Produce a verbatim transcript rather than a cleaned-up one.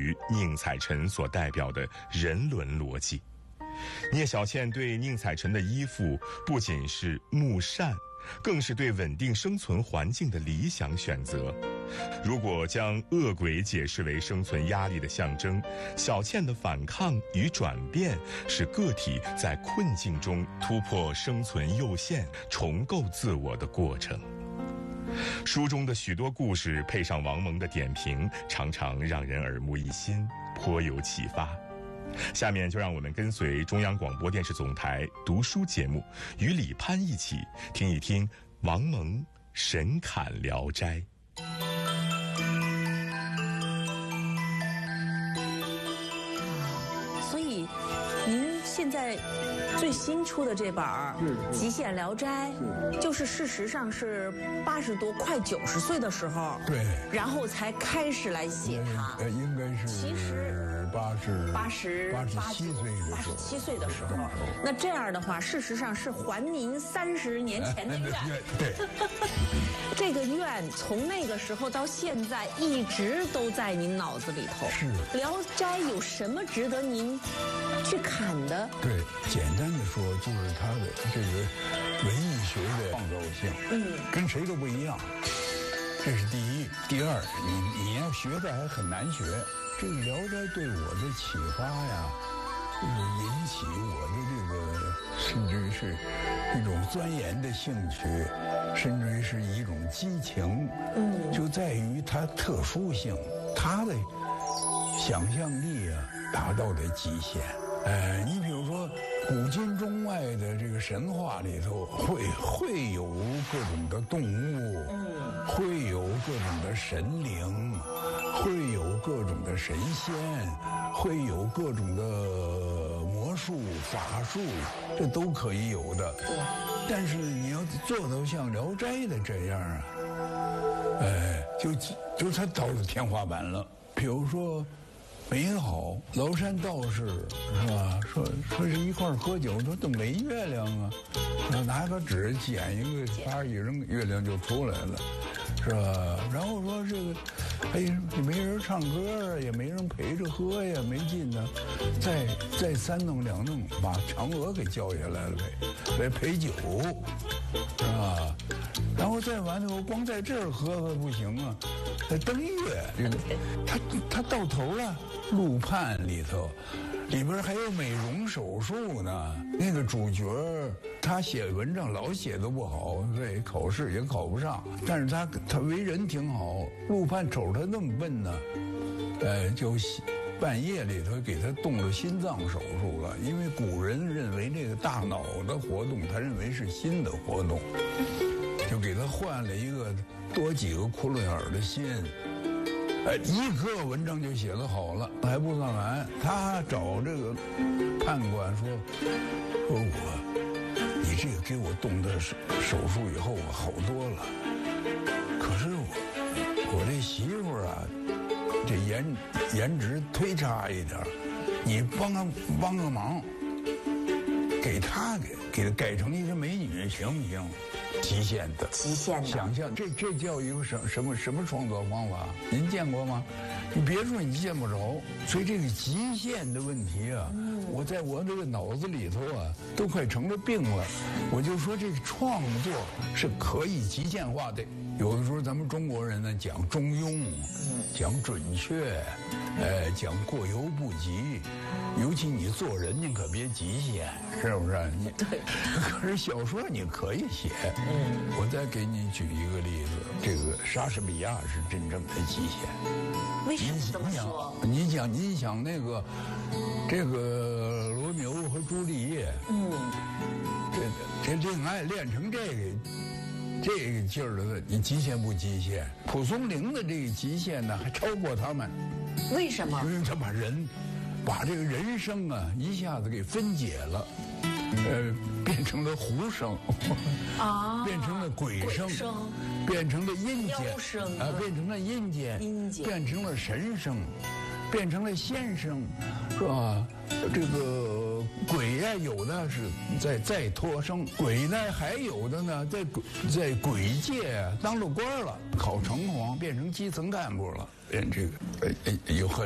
于宁采臣所代表的人伦逻辑。聂小倩对宁采臣的依附不仅是慕善，更是对稳定生存环境的理想选择。如果将恶鬼解释为生存压力的象征，小倩的反抗与转变是个体在困境中突破生存右线，重构自我的过程。书中的许多故事配上王蒙的点评，常常让人耳目一新，颇有启发。下面就让我们跟随中央广播电视总台读书节目，与李攀一起听一听王蒙神侃《聊斋》。 所以您现在最新出的这本《极限聊斋》，就是事实上是八十多快九十岁的时候， 对， 然后才开始来写它。 呃，应该是其实八十八十八十七岁的时候， 八十七岁的时候。那这样的话，事实上是还您三十年前的愿。 对。 这个愿从那个时候到现在一直都在您脑子里头。 是。 《聊斋》有什么值得您去看的？ 对，简单的说，就是它的这个文艺学的创造性，嗯，跟谁都不一样。这是第一。第二，你你要学的还很难学。这个《聊斋》对我的启发呀，就是引起我的这个，甚至是一种钻研的兴趣，甚至是一种激情，嗯，就在于它特殊性，它的想象力啊达到了极限。呃，你比如说，古今中外的这个神话里头，会会有各种的动物，嗯，会有各种的神灵，会有各种的神仙，会有各种的魔术法术，这都可以有的。但是你要做到像《聊斋》的这样啊，呃，就就它到了天花板了。比如说，美好崂山道士是吧？说说是一块喝酒，说都没月亮啊，说拿个纸剪一个啪一扔，月亮就出来了，是吧？然后说这个，哎，也没人唱歌啊，也没人陪着喝呀，没劲呢。再再三弄两弄，把嫦娥给叫下来了呗，来陪酒，是吧？然后再完了，我光在这儿喝喝不行啊，在登月，这个他他到头了。陆判里头，里边还有美容手术呢。那个主角他写文章老写的不好，对，考试也考不上。但是他他为人挺好。陆判瞅他那么笨呢，呃，就半夜里头给他动了心脏手术了。因为古人认为这个大脑的活动，他认为是心的活动，就给他换了一个多几个窟窿眼的心。呃，一个文章就写得好了，还不算完。他找这个判官说：“说我，你这个给我动的手手术以后，我好多了。可是我，我这媳妇啊，这颜颜值忒差一点，你帮个帮个忙，给她给给她改成一个美女，行不行？”极限的， 极限的想象，这这叫一个什什么什么创作方法？您见过吗？你别说你见不着，所以这个极限的问题啊，嗯、我在我这个脑子里头啊，都快成了病了。我就说这个创作是可以极限化的。有的时候咱们中国人呢讲中庸，嗯、讲准确，呃，讲过犹不及。尤其你做人，你可别极限，是不是？你对。 可是小说你可以写。嗯。我再给你举一个例子，这个莎士比亚是真正的极限。 为什么这么说？ 你想，你想那个，这个罗密欧和朱丽叶，嗯，这这恋爱恋成这个这个劲儿了，你极限不极限？蒲松龄的这个极限呢，还超过他们。 为什么？ 因为他把人。把这个人生啊一下子给分解了，呃，变成了狐生，啊，变成了鬼生， 鬼生变成了阴间， 啊， 变成了阴间， 阴间变成了神生，变成了仙生，是吧？这个鬼呀、啊，有的是在在托生，鬼呢还有的呢在鬼在鬼界、啊、当了官了，考城隍，变成基层干部了，变这个呃有很